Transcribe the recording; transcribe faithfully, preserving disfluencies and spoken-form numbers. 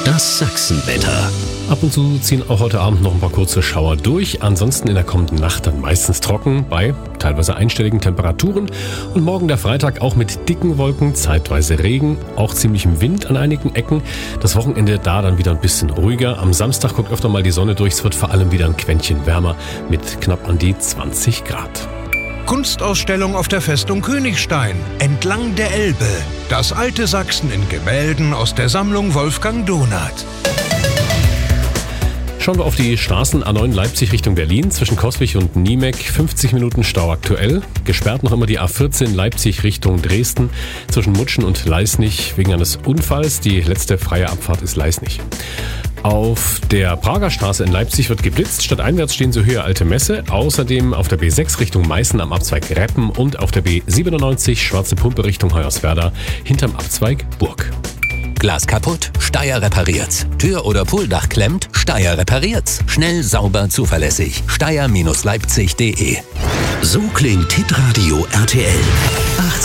Das Sachsenwetter. Ab und zu ziehen auch heute Abend noch ein paar kurze Schauer durch. Ansonsten in der kommenden Nacht dann meistens trocken bei teilweise einstelligen Temperaturen. Und morgen der Freitag auch mit dicken Wolken, zeitweise Regen, auch ziemlichem Wind an einigen Ecken. Das Wochenende da dann wieder ein bisschen ruhiger. Am Samstag guckt öfter mal die Sonne durch. Es wird vor allem wieder ein Quäntchen wärmer mit knapp an die zwanzig Grad. Kunstausstellung auf der Festung Königstein, entlang der Elbe. Das alte Sachsen in Gemälden aus der Sammlung Wolfgang Donath. Schauen wir auf die Straßen A neun Leipzig Richtung Berlin, zwischen Coswig und Niemek, fünfzig Minuten Stau aktuell. Gesperrt noch immer die A vierzehn Leipzig Richtung Dresden, zwischen Mutschen und Leisnig wegen eines Unfalls. Die letzte freie Abfahrt ist Leisnig. Auf der Prager Straße in Leipzig wird geblitzt, stadteinwärts stehen sie Höhe Alte Messe. Außerdem auf der B sechs Richtung Meißen am Abzweig Reppen und auf der B siebenundneunzig Schwarze Pumpe Richtung Hoyerswerda hinterm Abzweig Burg. Glas kaputt? Steyr repariert's. Tür oder Pooldach klemmt? Steyr repariert's. Schnell, sauber, zuverlässig. Steyr Leipzig punkt de. So klingt Hitradio R T L. achtzig